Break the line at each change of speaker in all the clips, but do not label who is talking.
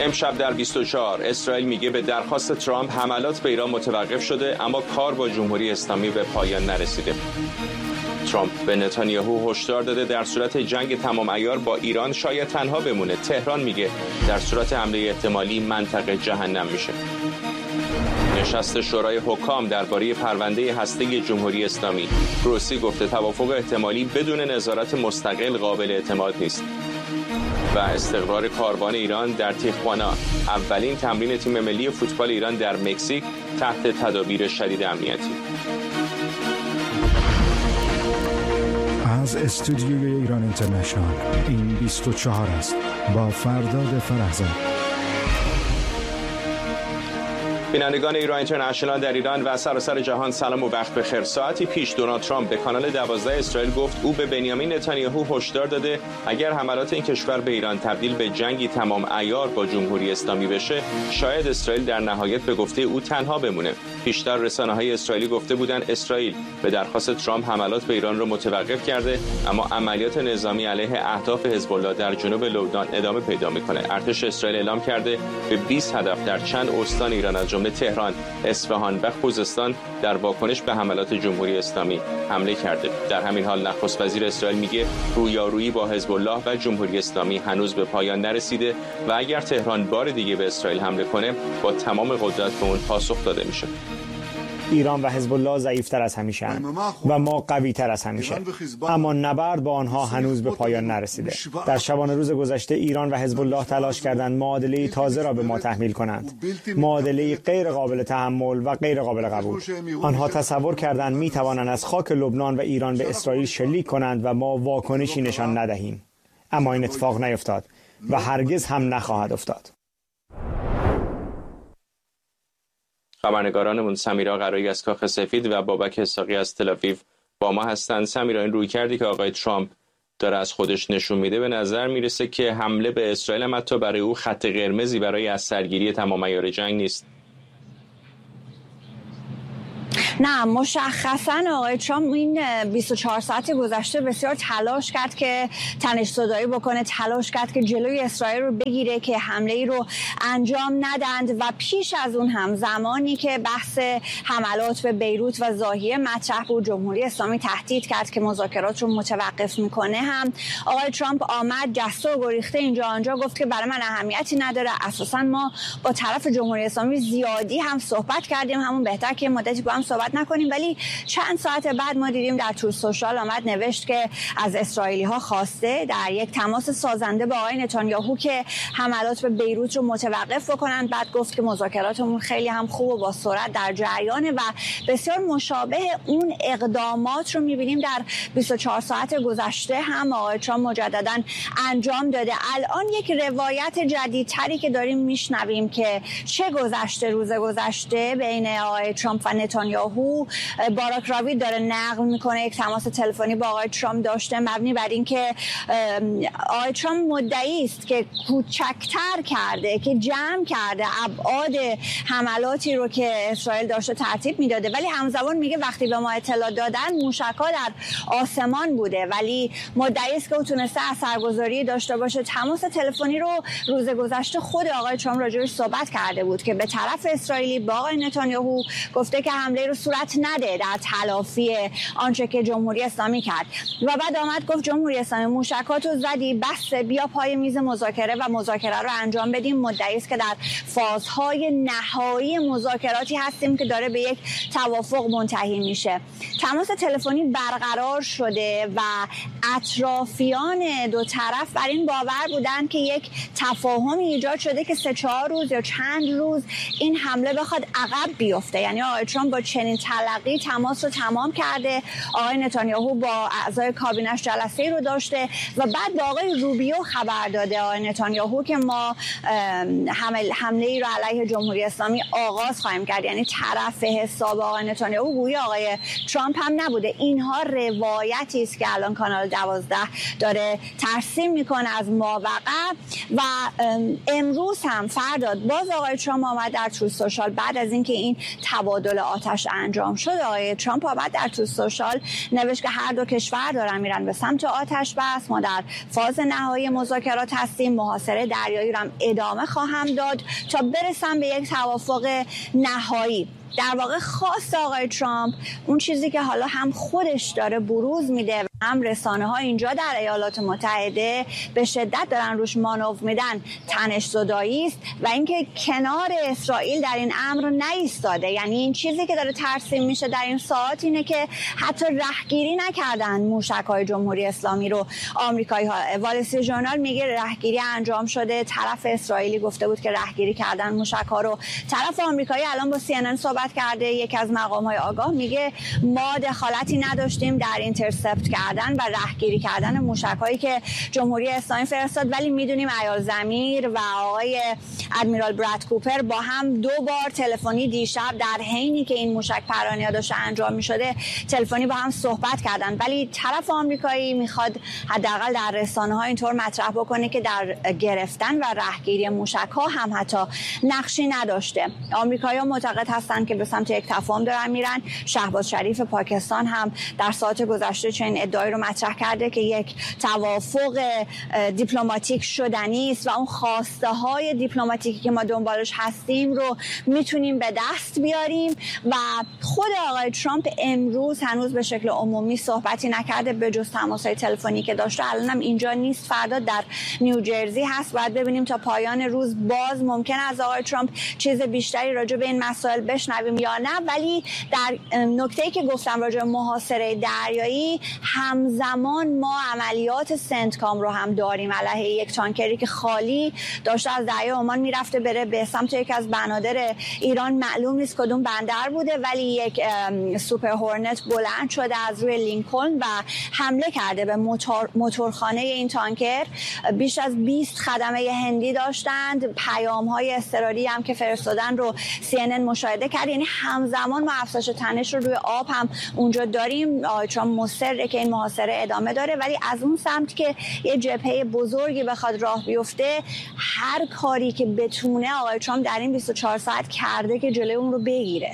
امشب در 24 اسرائیل میگه به درخواست ترامپ حملات به ایران متوقف شده، اما کار با جمهوری اسلامی به پایان نرسیده. ترامپ به نتانیاهو هشدار داده در صورت جنگ تمام عیار با ایران شاید تنها بمونه. تهران میگه در صورت حمله احتمالی منطقه جهنم میشه. نشست شورای حکام درباره پرونده هسته جمهوری اسلامی، گروسی گفته توافق احتمالی بدون نظارت مستقل قابل اعتماد نیست. و استقرار کاروان ایران در تیخوانا، اولین تمرین تیم ملی فوتبال ایران در مکزیک تحت تدابیر شدید امنیتی.
از استودیوی ایران اینترنشنال این 24 است با فرداد فرهزاد.
بینندگان ایران اینترنشنال در ایران و سراسر جهان سلام و وقت بخیر. ساعتی پیش دونالد ترامپ به کانال 12 اسرائیل گفت او به بنیامین نتانیاهو هشدار داده اگر حملات این کشور به ایران تبدیل به جنگی تمام عیار با جمهوری اسلامی بشه، شاید اسرائیل در نهایت به گفته او تنها بمونه. پیشتر رسانه‌های اسرائیلی گفته بودند اسرائیل به درخواست ترامپ حملات به ایران را متوقف کرده، اما عملیات نظامی علیه اهداف حزب الله در جنوب لبنان ادامه پیدا می‌کنه. ارتش اسرائیل اعلام کرده به 20 هدف در چند استان ایران از جمله تهران، اصفهان و خوزستان در واکنش به حملات جمهوری اسلامی حمله کرده. در همین حال نخست وزیر اسرائیل میگه رویارویی با حزب الله و جمهوری اسلامی هنوز به پایان نرسیده و اگر تهران بار دیگه به اسرائیل حمله کنه با تمام قدرت به اون پاسخ داده میشه.
ایران و حزب الله ضعیف‌تر از همیشه اند و ما قوی‌تر از همیشه، اما نبرد با آنها هنوز به پایان نرسیده. در شبانه روز گذشته ایران و حزب الله تلاش کردند معادله تازه را به ما تحمیل کنند، معادله غیر قابل تحمل و غیر قابل قبول. آنها تصور کردند می‌توانند از خاک لبنان و ایران به اسرائیل شلیک کنند و ما واکنشی نشان ندهیم، اما این اتفاق نیفتاد و هرگز هم نخواهد افتاد.
خبرنگارانمون سمیرا قرایی از کاخ سفید و بابک اسحاقی از تل‌آویو با ما هستند. سمیرا، این رویکردی که آقای ترامپ داره از خودش نشون میده به نظر میرسه که حمله به اسرائیل هم حتی برای او خط قرمزی برای از سرگیری تمام عیار جنگ نیست.
نه، مشخصا آقای ترامپ این 24 ساعت گذشته بسیار تلاش کرد که تنش‌زدایی بکنه، تلاش کرد که جلوی اسرائیل رو بگیره که حمله ای رو انجام ندند و پیش از اون هم زمانی که بحث حملات به بیروت و ضاحیه مطرح بود، جمهوری اسلامی تهدید کرد که مذاکرات رو متوقف میکنه، هم آقای ترامپ آمد جسته و گریخته اینجا آنجا گفت که برای من اهمیتی نداره، اساسا ما با طرف جمهوری اسلامی زیادی هم صحبت کردیم، همون بهتر که مدتی با هم صحبت نکنیم. ولی چند ساعت بعد ما دیدیم در تور سوشال آمد نوشت که از اسرائیلی ها خواسته در یک تماس سازنده با آقای نتانیاهو که حملات به بیروت رو متوقف بکنن. بعد گفت که مذاکراتمون خیلی هم خوب و با سرعت در جریانه و بسیار مشابه اون اقدامات رو می‌بینیم در 24 ساعت گذشته هم آقای ترامپ مجدداً انجام داده. الان یک روایت جدیدتری که داریم میشنویم که چه گذشته روز گذشته بین آقای ترامپ و نتانیاهو، باراک راوید داره نقل میکنه یک تماس تلفنی با آقای ترامپ داشته مبنی بر این که آقای ترامپ مدعی است که کوچکتر کرده، که جمع کرده ابعاد حملاتی رو که اسرائیل داشته ترتیب میداده، ولی همزمان میگه وقتی به ما اطلاع دادن موشک‌ها در آسمان بوده، ولی مدعی است که او تونسته اثرگذاری داشته باشه. تماس تلفنی رو روز گذشته خود آقای ترامپ راجعش صحبت کرده بود که به طرف اسرائیلی با آقای نتانیاهو گفته که حمله رو صورت نده در تلافی آنچه که جمهوری اسلامی کرد و بعد آمد گفت جمهوری اسلامی موشکاتو زدی، بس بیا پای میز مذاکره و مذاکره رو انجام بدیم. مدعی است که در فازهای نهایی مذاکراتی هستیم که داره به یک توافق منتهی میشه. تماس تلفنی برقرار شده و اطرافیان دو طرف بر این باور بودند که یک تفاهمی ایجاد شده که 3-4 روز یا چند روز این حمله بخواد عقب بیفته. یعنی آقای ترامپ با چنین تلقی تماس رو تمام کرده، آقای نتانیاهو با اعضای کابینش جلسه‌ای رو داشته و بعد با آقای روبیو خبر داده آقای نتانیاهو که ما حمله‌ای رو علیه جمهوری اسلامی آغاز خواهیم کرد. یعنی طرف حساب آقای نتانیاهو گویا آقای ترامپ هم نبوده. اینها روایتی است که الان کانال 12 داره ترسیم میکنه از ماوقع و امروز هم فرداد باز آقای ترامپ آمد در تروث سوشال بعد از اینکه این تبادل آتش انجام شد، آقای ترامپ بعد در تو سوشال نوشت که هر دو کشور دارن میرن به سمت آتش بس، ما در فاز نهایی مذاکرات هستیم، محاصره دریایی رو هم ادامه خواهم داد تا برسم به یک توافق نهایی. در واقع خواست آقای ترامپ اون چیزی که حالا هم خودش داره بروز میده و هم رسانه‌ها اینجا در ایالات متحده به شدت دارن روش مانور میدن، تنش‌زدایی است و اینکه کنار اسرائیل در این امر نایستاده. یعنی این چیزی که داره ترسیم میشه در این ساعات اینه که حتی رهگیری نکردن موشک‌های جمهوری اسلامی رو آمریکایی‌ها. وال استریت ژورنال میگه رهگیری انجام شده، طرف اسرائیلی گفته بود که رهگیری کردن موشک‌ها رو، طرف آمریکایی الان با CNN صحبت کرده، یک از مقام‌های آگاه میگه ما دخالتی نداشتیم در اینترسپت کردن و رهگیری کردن موشک‌هایی که جمهوری اسلامی فرستاد، ولی میدونیم ایال ضمیر و آقای ادمیرال براد کوپر با هم 2 بار تلفنی دیشب در حینی که این موشک پرانی‌ها داشته انجام می‌شده تلفنی با هم صحبت کردن. ولی طرف آمریکایی میخواد حداقل در رسانه‌ها اینطور مطرح بکنه که در گرفتن و رهگیری موشک‌ها هم حتی نقشی نداشته. آمریکایی‌ها معتقد هستند که به سمت یک تفاهم دارن میرن. شهباز شریف پاکستان هم در ساعات گذشته چنین ادعایی رو مطرح کرده که یک توافق دیپلماتیک شدنی است و اون خواسته های دیپلماتیکی که ما دنبالش هستیم رو میتونیم به دست بیاریم. و خود آقای ترامپ امروز هنوز به شکل عمومی صحبتی نکرده به جز تماس‌های تلفنی که داشته. الانم اینجا نیست، فردا در نیوجرسی هست. باید ببینیم تا پایان روز باز ممکن از آقای ترامپ چیز بیشتری راجع به این مسائل بشنویم یا نه. ولی در نکته‌ای که گفتم راجع به محاصره دریایی، همزمان ما عملیات سنتکام رو هم داریم علیه یک تانکری که خالی داشته از دریای عمان میرفته بره به سمت یک از بنادر ایران، معلوم نیست کدوم بندر بوده، ولی یک سوپر هورنت بلند شده از روی لینکلن و حمله کرده به موتورخانه این تانکر. بیش از 20 خدمه هندی داشتند، پیام‌های اضطراری هم که فرستادن رو CNN مشاهده کرد. یعنی همزمان ما افزایش تنش رو روی آب هم اونجا داریم. ترامپ مصره که این محاصره ادامه داره، ولی از اون سمت که یه جبهه بزرگی بخواد راه بیفته، هر کاری که بتونه آقای ترامپ در این 24 ساعت کرده که جلوی اون رو بگیره.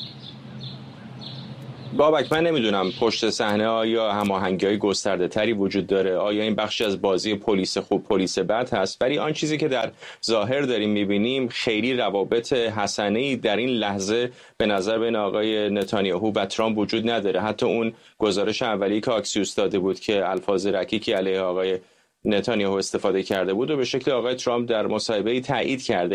بابک، من نمیدونم پشت صحنه آیا هماهنگی‌های گسترده‌تری وجود داره، آیا این بخشی از بازی پلیس خوب پلیس بد هست، ولی آن چیزی که در ظاهر داریم می‌بینیم خیلی روابط حسنه‌ای در این لحظه به نظر بین آقای نتانیاهو و ترامپ وجود نداره. حتی اون گزارش اولیه که آکسیوس داده بود که الفاظ رکیکی علیه آقای نتانیاهو استفاده کرده بود و به شکل آقای ترامپ در مصاحبه‌ای تایید کرده.